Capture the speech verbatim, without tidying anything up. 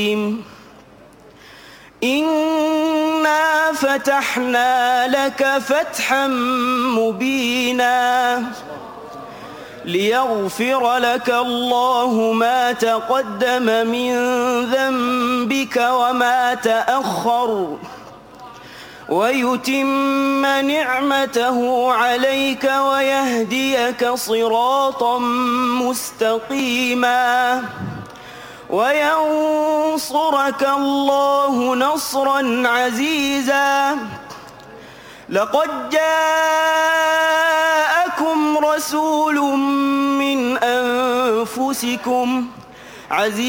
إنا فتحنا لك فتحا مبينا ليغفر لك الله ما تقدم من ذنبك وما تأخر ويتم نعمته عليك ويهديك صراطا مستقيما وينصرك الله نصرا عزيزا. لقد جاءكم رسول من أنفسكم عزيز